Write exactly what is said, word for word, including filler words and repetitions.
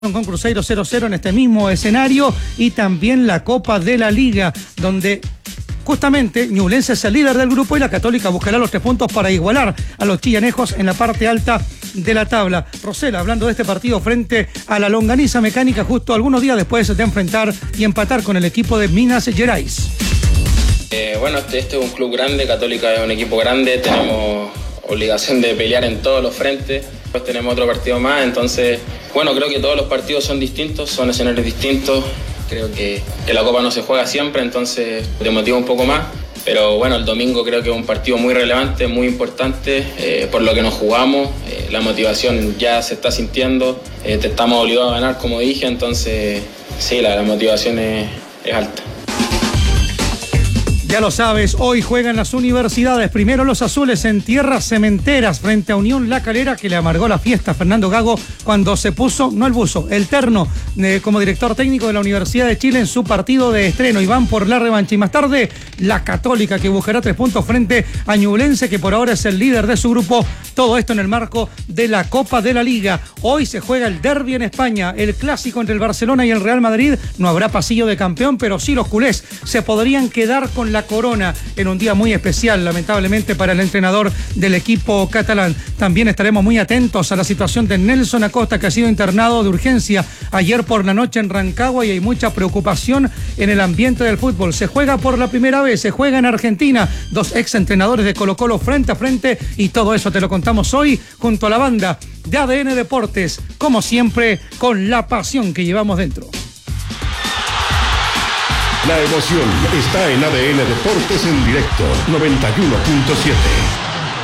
con Cruzeiro cero cero en este mismo escenario, y también la Copa de la Liga, donde justamente Ñublense es el líder del grupo y la Católica buscará los tres puntos para igualar a los chillanejos en la parte alta de la tabla. Rosela, hablando de este partido frente a la Longaniza Mecánica, justo algunos días después de enfrentar y empatar con el equipo de Minas Gerais. Eh, bueno, este, este es un club grande, Católica es un equipo grande, tenemos obligación de pelear en todos los frentes. Después tenemos otro partido más, entonces, bueno, creo que todos los partidos son distintos, son escenarios distintos. Creo que, que la Copa no se juega siempre, entonces te motiva un poco más. Pero bueno, el domingo creo que es un partido muy relevante, muy importante, eh, por lo que nos jugamos. Eh, la motivación ya se está sintiendo, eh, te estamos obligados a ganar, como dije, entonces sí, la, la motivación es, es alta. Ya lo sabes, hoy juegan las universidades. Primero los azules en tierras cementeras frente a Unión La Calera, que le amargó la fiesta a Fernando Gago cuando se puso, no el buzo, el terno eh, como director técnico de la Universidad de Chile en su partido de estreno, y van por la revancha. Y más tarde, la Católica, que buscará tres puntos frente a Ñublense, que por ahora es el líder de su grupo. Todo esto en el marco de la Copa de la Liga. Hoy se juega el derbi en España, el clásico entre el Barcelona y el Real Madrid. No habrá pasillo de campeón, pero sí los culés se podrían quedar con la corona en un día muy especial, lamentablemente, para el entrenador del equipo catalán. También estaremos muy atentos a la situación de Nelson Acosta, que ha sido internado de urgencia ayer por la noche en Rancagua, y hay mucha preocupación en el ambiente del fútbol. Se juega por la primera vez, se juega en Argentina, dos ex entrenadores de Colo Colo frente a frente, y todo eso te lo contamos hoy junto a la banda de A D N Deportes, como siempre, con la pasión que llevamos dentro. La emoción está en A D N Deportes en directo noventa y uno punto siete.